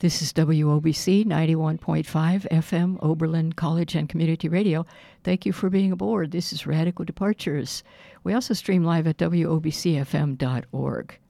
This is WOBC 91.5 FM, Oberlin College and Community Radio. Thank you for being aboard. This is Radical Departures. We also stream live at WOBCFM.org.